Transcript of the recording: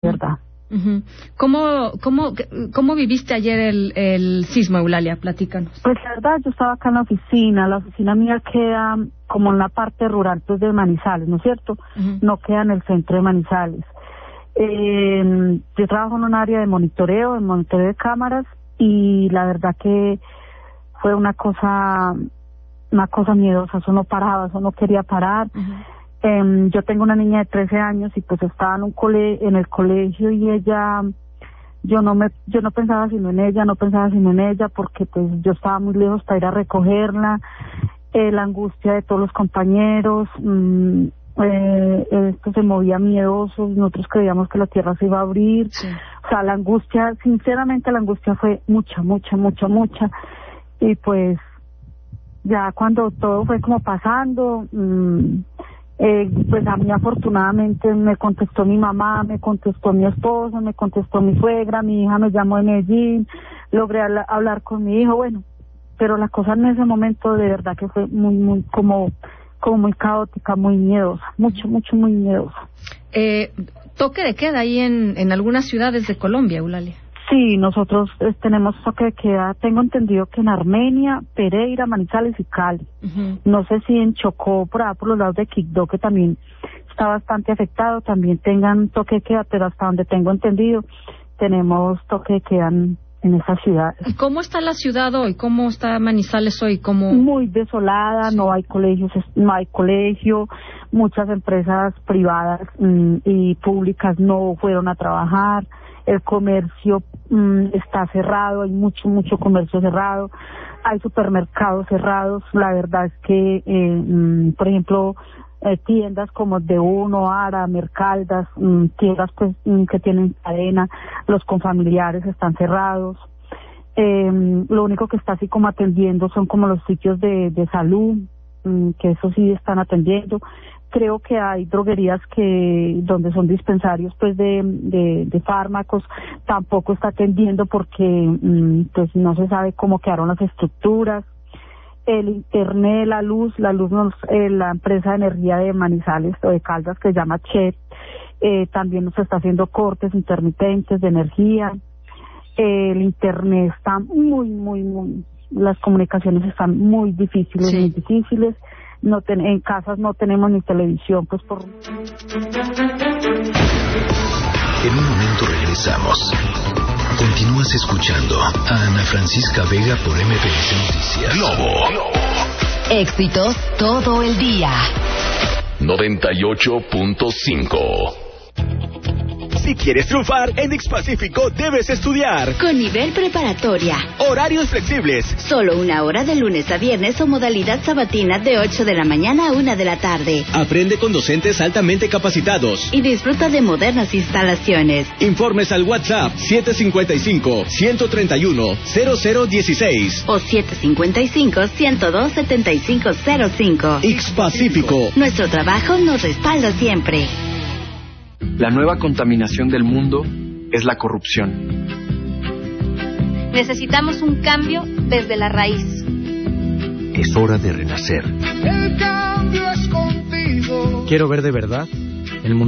¿verdad? Uh-huh. ¿Cómo viviste ayer el sismo, Eulalia? Platícanos. Pues la verdad, yo estaba acá en la oficina mía queda como en la parte rural pues de Manizales, ¿no es cierto? Uh-huh. No queda en el centro de Manizales. Yo trabajo en un área de monitoreo de cámaras, y la verdad que fue una cosa miedosa, eso no paraba, eso no quería parar. Uh-huh. Yo tengo una niña de 13 años y pues estaba en el colegio, y ella, yo no pensaba sino en ella, porque pues yo estaba muy lejos para ir a recogerla, la angustia de todos los compañeros, esto se movía miedoso, nosotros creíamos que la tierra se iba a abrir. Sí. O sea, la angustia, sinceramente la angustia fue mucha, y pues ya cuando todo fue como pasando, pues a mí afortunadamente me contestó mi mamá, me contestó mi esposo, me contestó mi suegra, mi hija me llamó de Medellín, logré hablar con mi hijo, bueno, pero la cosa en ese momento de verdad que fue muy como muy caótica, muy miedosa, muy miedosa. ¿Toque de queda ahí en algunas ciudades de Colombia, Eulalia? Sí, nosotros tenemos toque de queda, tengo entendido que en Armenia, Pereira, Manizales y Cali. Uh-huh. No sé si en Chocó, por los lados de Quibdó, que también está bastante afectado, también tengan toque de queda, pero hasta donde tengo entendido, tenemos toque de queda en esas ciudades. ¿Y cómo está la ciudad hoy? ¿Cómo está Manizales hoy? Muy desolada, sí. No hay colegio, muchas empresas privadas y públicas no fueron a trabajar, el comercio está cerrado, hay mucho comercio cerrado, hay supermercados cerrados, la verdad es que, por ejemplo, tiendas como De Uno, Ara, Mercaldas, tiendas pues que tienen cadena, los confamiliares están cerrados. Lo único que está así como atendiendo son como los sitios de salud, que eso sí están atendiendo. Creo que hay droguerías donde son dispensarios pues de fármacos, tampoco está atendiendo porque pues no se sabe cómo quedaron las estructuras. El internet, la luz la empresa de energía de Manizales o de Caldas, que se llama CHEP, también nos está haciendo cortes intermitentes de energía. El internet está muy, las comunicaciones están muy difíciles, sí. Muy difíciles. En casas no tenemos ni televisión, pues por... En un momento regresamos. Continúas escuchando a Ana Francisca Vega por MBS Noticias. Globo. Éxitos todo el día. 98.5. Si quieres triunfar en X-Pacífico, debes estudiar. Con nivel preparatoria. Horarios flexibles. Solo 1 hora de lunes a viernes o modalidad sabatina de 8 de la mañana a 1 de la tarde. Aprende con docentes altamente capacitados. Y disfruta de modernas instalaciones. Informes al WhatsApp 755-131-0016 o 755-102-7505. X-Pacífico. Nuestro trabajo nos respalda siempre. La nueva contaminación del mundo es la corrupción. Necesitamos un cambio desde la raíz. Es hora de renacer. El cambio es contigo. Quiero ver de verdad el mundo.